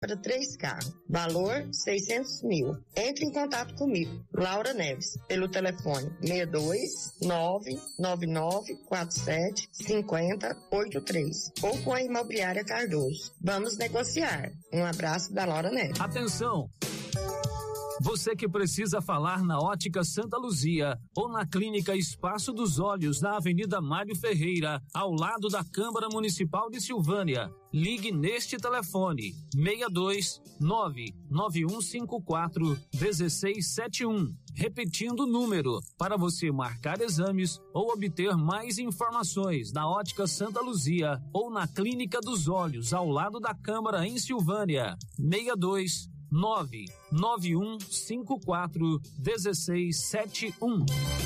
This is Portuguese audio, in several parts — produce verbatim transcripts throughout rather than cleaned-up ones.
para três carros. Valor seiscentos mil. Entre em contato comigo, Laura Neves, pelo telefone seis dois nove nove nove quatro sete cinco zero oito três ou com a Imobiliária Cardoso. Vamos negociar. Um abraço da Laura Neves. Atenção! Você que precisa falar na Ótica Santa Luzia ou na Clínica Espaço dos Olhos, na Avenida Mário Ferreira, ao lado da Câmara Municipal de Silvânia. Ligue neste telefone seis dois nove nove um cinco quatro um seis sete um. Repetindo o número, para você marcar exames ou obter mais informações na Ótica Santa Luzia ou na Clínica dos Olhos, ao lado da Câmara em Silvânia. seis dois nove nove um cinco quatro um seis sete um.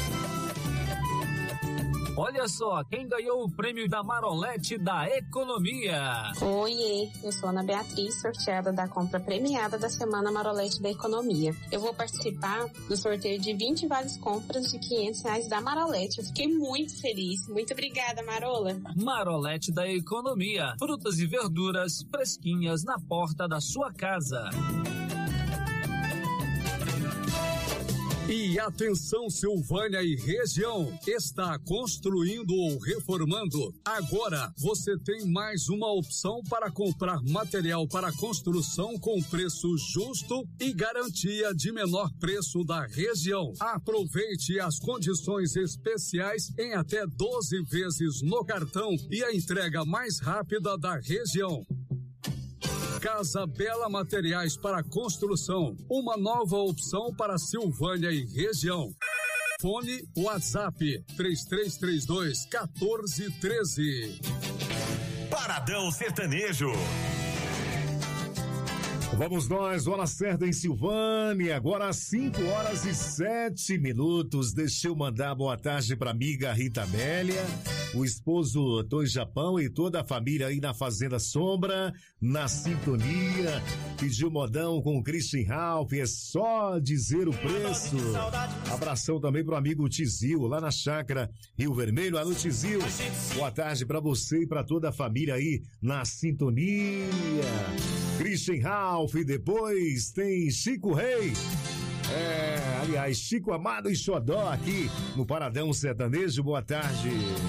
Olha só, quem ganhou o prêmio da Marolete da Economia. Oiê, eu sou Ana Beatriz, sorteada da compra premiada da Semana Marolete da Economia. Eu vou participar do sorteio de vinte vales compras de quinhentos reais da Marolete. Eu fiquei muito feliz. Muito obrigada, Marola. Marolete da Economia. Frutas e verduras fresquinhas na porta da sua casa. E atenção, Silvânia e região, está construindo ou reformando? Agora você tem mais uma opção para comprar material para construção com preço justo e garantia de menor preço da região. Aproveite as condições especiais em até doze vezes no cartão e a entrega mais rápida da região. Casa Bela Materiais para Construção, uma nova opção para Silvânia e região. Fone WhatsApp três três três dois um quatro um três. Paradão Sertanejo. Vamos nós, hora certa em Silvânia, agora às cinco horas e sete minutos. Deixa eu mandar boa tarde para amiga Rita Amélia, o esposo Tom Japão e toda a família aí na Fazenda Sombra, na sintonia. Pediu modão com o Christian Ralph, é só dizer o preço. Abração também pro amigo Tizil, lá na chácara Rio Vermelho. Alô, Tizil, boa tarde para você e para toda a família aí na sintonia. Christian Ralph, depois tem Chico Rei. É, aliás, Chico Amado e Xodó aqui no Paradão Sertanejo. Boa tarde.